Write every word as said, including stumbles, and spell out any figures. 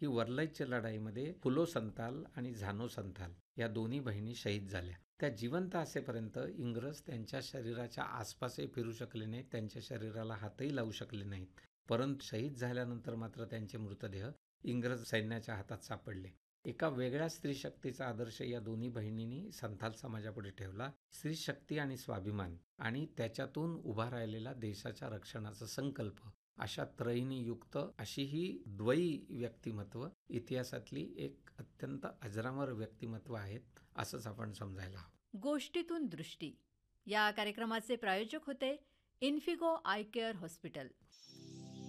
की वरलईच्या लढाईमध्ये फुलो संताल आणि झानो संताल या दोन्ही बहिणी शहीद झाल्या. त्या जिवंत असेपर्यंत इंग्रज त्यांच्या शरीराच्या आसपासही फिरू शकले नाहीत, त्यांच्या शरीराला हातही लावू शकले नाहीत. परंतु शहीद झाल्यानंतर मात्र त्यांचे मृतदेह इंग्रज सैन्याच्या हातात सापडले. एका वेगळ्या स्त्रीशक्तीचा आदर्श या दोन्ही बहिणींनी संथाल समाजापुढे ठेवला. स्त्रीशक्ती आणि स्वाभिमान आणि त्याच्यातून उभा राहिलेला देशाच्या रक्षणाचा संकल्प अशा त्रयीने युक्त अशी ही द्वयी व्यक्तिमत्व इतिहासातली एक अत्यंत अजरामर व्यक्तिमत्व आहेत असंच आपण समजायला हवं. गोष्टीतून दृष्टी या कार्यक्रमाचे प्रायोजक होते इन्फिगो आय केअर हॉस्पिटल.